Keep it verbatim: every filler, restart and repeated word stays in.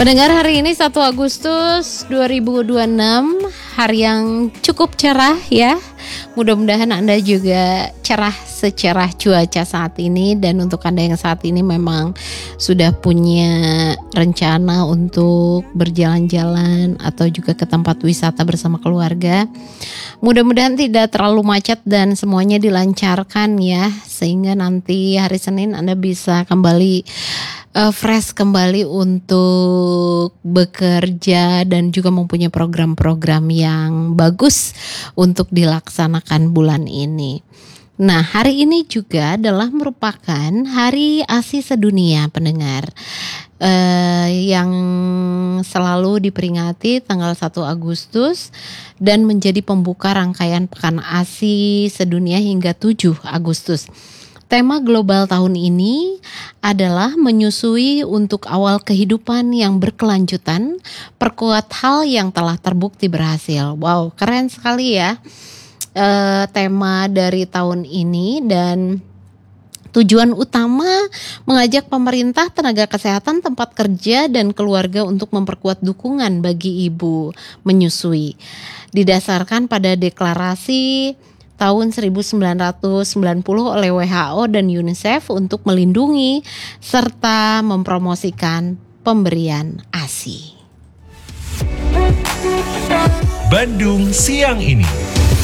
Pendengar, hari ini satu Agustus dua ribu dua puluh enam, hari yang cukup cerah ya. Mudah-mudahan Anda juga cerah secerah cuaca saat ini. Dan untuk Anda yang saat ini memang sudah punya rencana untuk berjalan-jalan atau juga ke tempat wisata bersama keluarga, mudah-mudahan tidak terlalu macet dan semuanya dilancarkan ya, sehingga nanti hari Senin Anda bisa kembali Uh, fresh kembali untuk bekerja dan juga mempunyai program-program yang bagus untuk dilaksanakan bulan ini. Nah, hari ini juga adalah merupakan Hari ASI Sedunia, pendengar, uh, yang selalu diperingati tanggal satu Agustus dan menjadi pembuka rangkaian Pekan ASI Sedunia hingga tujuh Agustus. Tema global tahun ini adalah menyusui untuk awal kehidupan yang berkelanjutan, perkuat hal yang telah terbukti berhasil. Wow, keren sekali ya e, tema dari tahun ini. Dan tujuan utama mengajak pemerintah, tenaga kesehatan, tempat kerja, dan keluarga untuk memperkuat dukungan bagi ibu menyusui. Didasarkan pada deklarasi tahun seribu sembilan ratus sembilan puluh oleh W H O dan UNICEF untuk melindungi serta mempromosikan pemberian ASI. Bandung Siang Ini.